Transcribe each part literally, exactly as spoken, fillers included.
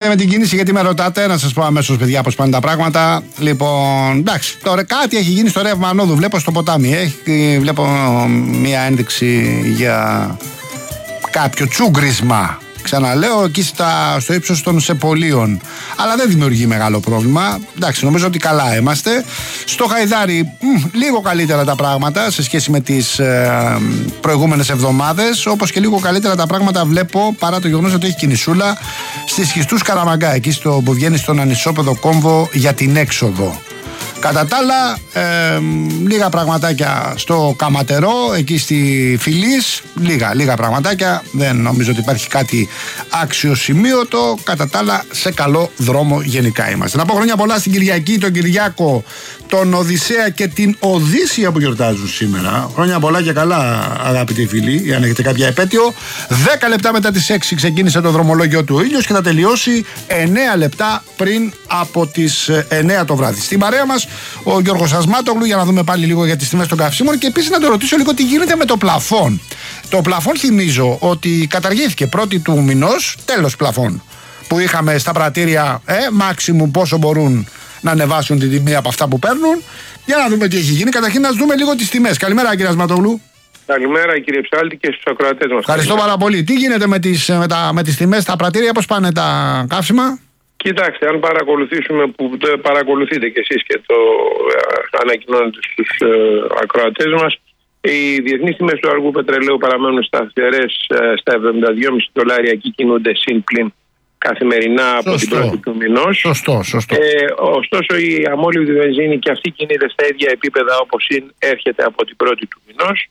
με την κίνηση, γιατί με ρωτάτε, να σας πω αμέσως, παιδιά, πώς πάνε τα πράγματα. Λοιπόν, εντάξει, τώρα κάτι έχει γίνει στο ρεύμα ανόδου. Βλέπω στο ποτάμι, έχει, βλέπω μία ένδειξη για κάποιο τσούγκρισμα. Ξαναλέω, εκεί στα, στο ύψος των Σεπολίων. Αλλά δεν δημιουργεί μεγάλο πρόβλημα. Εντάξει, νομίζω ότι καλά είμαστε. Στο Χαϊδάρι, μ, λίγο καλύτερα τα πράγματα σε σχέση με τις ε, προηγούμενες εβδομάδες. Όπως και λίγο καλύτερα τα πράγματα βλέπω, παρά το γεγονός ότι έχει κινησούλα, στις Χιστούς Καραμαγκά, εκεί στο, που βγαίνει στον ανισόπεδο κόμβο για την έξοδο. Κατά τα άλλα, ε, λίγα πραγματάκια στο Καματερό, εκεί στη Φιλής, λίγα, λίγα πραγματάκια, δεν νομίζω ότι υπάρχει κάτι αξιοσημείωτο. Κατά τα άλλα, σε καλό δρόμο γενικά είμαστε. Να πω χρόνια πολλά στην Κυριακή, τον Κυριάκο, τον Οδυσσέα και την Οδύσσια που γιορτάζουν σήμερα. Χρόνια πολλά και καλά, αγαπητοί φίλοι, αν έχετε κάποια επέτειο. δέκα λεπτά μετά τις έξι ξεκίνησε το δρομολόγιο του ήλιος και θα τελειώσει εννέα λεπτά πριν από τις εννέα το βράδυ. Στην παρέα μας ο Γιώργος Ασμάτογλου, για να δούμε πάλι λίγο για τις τιμές των καυσίμων και επίσης να το ρωτήσω λίγο τι γίνεται με το πλαφόν. Το πλαφόν, θυμίζω ότι καταργήθηκε πρώτη του μηνός, τέλος πλαφόν, που είχαμε στα πρατήρια, ε, μάξιμου πόσο μπορούν να ανεβάσουν την τιμή από αυτά που παίρνουν. Για να δούμε τι έχει γίνει. Καταρχήν να δούμε λίγο τις τιμές. Καλημέρα, κύριε Ασμάτογλου. Καλημέρα, κύριε Ψάλτη, και στους ακροατές μας. Ευχαριστώ πάρα πολύ. Τι γίνεται με τις, με τα, με τις τιμές στα πρατήρια, πώς πάνε τα καύσιμα? Κοιτάξτε, αν παρακολουθήσουμε, που παρακολουθείτε κι εσείς και το ε, ανακοινώνετε στους ε, ακροατές μας, οι διεθνείς τιμές του αργού πετρελαίου παραμένουν σταθερές ε, στα εβδομήντα δύο κόμμα πέντε δολάρια και κινούνται συν πλην καθημερινά από Σωστό. την πρώτη του μηνός. Σωστό, σωστό. Ε, ωστόσο, η αμόλυβδη βενζίνη και αυτή κινείται στα ίδια επίπεδα όπως έρχεται από την πρώτη του μηνός.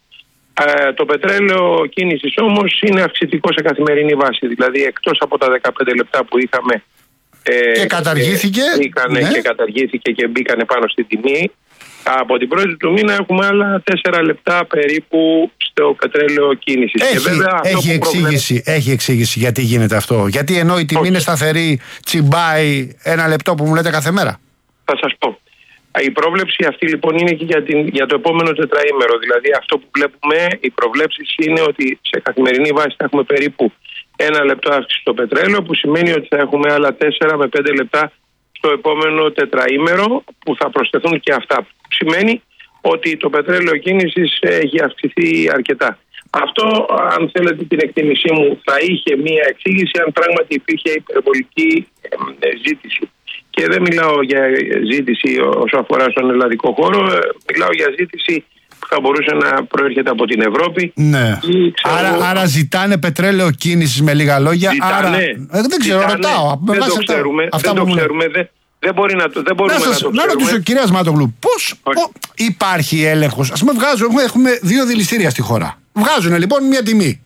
Ε, το πετρέλαιο κίνησης όμως είναι αυξητικό σε καθημερινή βάση. Δηλαδή, εκτός από τα δεκαπέντε λεπτά που είχαμε. Και καταργήθηκε. Και, μπήκανε, ναι. και καταργήθηκε και μπήκανε πάνω στην τιμή. Από την πρώτη του μήνα έχουμε άλλα τέσσερα λεπτά περίπου στο πετρέλαιο κίνησης. Έχει, και βέβαια, έχει, εξήγηση, προβλέπει... έχει εξήγηση γιατί γίνεται αυτό. Γιατί ενώ η τιμή είναι σταθερή, τσιμπάει ένα λεπτό που μου λέτε κάθε μέρα. Θα σας πω. Η πρόβλεψη αυτή λοιπόν είναι και για, την, για το επόμενο τετραήμερο. Δηλαδή αυτό που βλέπουμε, οι προβλέψεις είναι ότι σε καθημερινή βάση θα έχουμε περίπου ένα λεπτό αύξηση στο πετρέλαιο, που σημαίνει ότι θα έχουμε άλλα τέσσερα με πέντε λεπτά στο επόμενο τετραήμερο, που θα προσθεθούν και αυτά. Σημαίνει ότι το πετρέλαιο κίνησης έχει αυξηθεί αρκετά. Αυτό, αν θέλετε την εκτίμησή μου, θα είχε μία εξήγηση αν πράγματι υπήρχε υπερβολική ζήτηση. Και δεν μιλάω για ζήτηση όσο αφορά στον ελλαδικό χώρο, μιλάω για ζήτηση που θα μπορούσε να προέρχεται από την Ευρώπη. Ναι. Άρα, εγώ... άρα ζητάνε πετρέλαιο κίνησης, με λίγα λόγια. Ζητάνε, άρα... ε, δεν ξέρω, ζητάνε, ρωτάω. Δεν το ξέρουμε. Αυτά δεν που το ξέρουμε δεν, δεν, μπορεί να, δεν μπορούμε να, σας, να το ξέρουμε. Να ρωτήσω, κυρία Ασμάτογλου, πώς υπάρχει έλεγχος? Ας πούμε, βγάζουμε, έχουμε δύο δηληστήρια στη χώρα. Βγάζουν λοιπόν μια τιμή.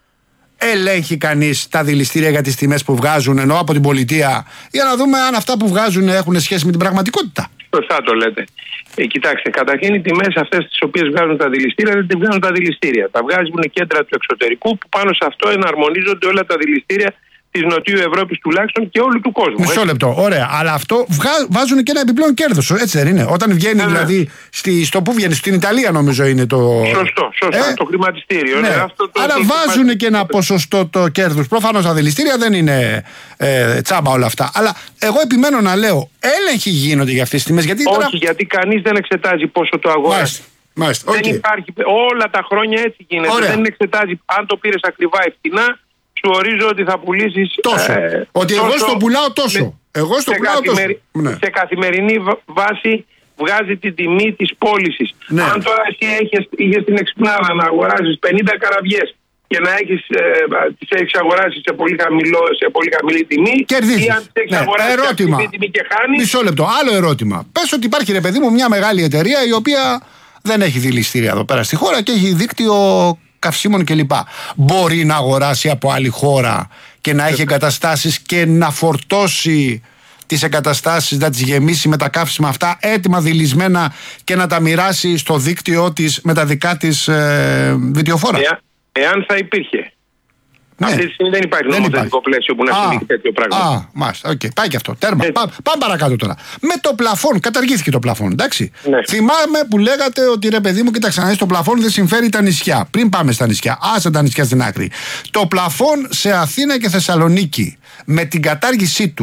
Ελέγχει κανείς τα δηληστήρια για τις τιμές που βγάζουν, εννοώ από την πολιτεία, για να δούμε αν αυτά που βγάζουν έχουν σχέση με την πραγματικότητα? Σωστά το λέτε. Ε, κοιτάξτε, καταρχήν οι τιμές αυτές τις οποίες βγάζουν τα δηληστήρια δεν τις βγάζουν τα δηληστήρια. Τα βγάζουν κέντρα του εξωτερικού που πάνω σε αυτό εναρμονίζονται όλα τα δηληστήρια της Νοτιού Ευρώπης τουλάχιστον και όλου του κόσμου. Μισό έτσι. λεπτό, ωραία. Αλλά αυτό βγα... βάζουν και ένα επιπλέον κέρδος, έτσι δεν είναι? Όταν βγαίνει ε, δηλαδή, στη... στο που βγαίνει, στην Ιταλία νομίζω είναι το. Σωστό, σωστά, ε? το χρηματιστήριο. Ναι. Ναι, αυτό το Άρα το βάζουν το... και ένα ποσοστό το κέρδους. Προφανώς τα δηληστήρια δεν είναι ε, τσάμπα όλα αυτά. Αλλά εγώ επιμένω να λέω, έλεγχοι γίνονται για αυτές τις τιμές. Γιατί Όχι, τώρα... γιατί κανείς δεν εξετάζει πόσο το αγοράζει. Μάλιστα. Δεν Okay. υπάρχει. Όλα τα χρόνια έτσι γίνεται. Ωραία. Δεν εξετάζει αν το πήρες ακριβά ή φτηνά. Σου ορίζω ότι θα πουλήσεις τόσο. Ε, ότι τόσο, εγώ στο πουλάω τόσο. Με, εγώ στο σε, πουλάω καθημερι... τόσο. Ναι. σε καθημερινή βάση βγάζει την τιμή της πώλησης. Ναι. Αν τώρα εσύ έχεις, είχες την εξυπνάδα να αγοράσεις πενήντα καραβιές και να έχεις, ε, τις έχεις αγοράσει σε πολύ, χαμηλό, σε πολύ χαμηλή τιμή, κερδίζεις. Ή αν τις έχεις Ναι. αγοράσει ερώτημα. σε τιμή και χάνεις. Μισό λεπτό, άλλο ερώτημα. Πες ότι υπάρχει, ρε παιδί μου, μια μεγάλη εταιρεία η οποία δεν έχει δηληστήρια εδώ πέρα στη χώρα και έχει δίκτυο καυσίμων κλπ. Μπορεί να αγοράσει από άλλη χώρα και να έχει εγκαταστάσεις και να φορτώσει τις εγκαταστάσεις, να τις γεμίσει με τα καύσιμα αυτά έτοιμα δηλισμένα και να τα μοιράσει στο δίκτυό της με τα δικά της ε, βιτιοφόρα? Εάν, εάν θα υπήρχε. Ναι. Αυτή τη στιγμή δεν υπάρχει δεν νομοθετικό υπάρχει. πλαίσιο που να συνδίκει τέτοιο πράγμα. Α, μάλιστα. Okay. Πάει και αυτό. Τέρμα. Πάμε πά, παρακάτω τώρα. Με το πλαφόν, καταργήθηκε το πλαφόν, εντάξει. Ναι. Θυμάμαι που λέγατε ότι ρε παιδί μου, κοίταξε να δεις, το πλαφόν δεν συμφέρει τα νησιά. Πριν πάμε στα νησιά, άσε τα νησιά στην άκρη. Το πλαφόν σε Αθήνα και Θεσσαλονίκη, με την κατάργησή του,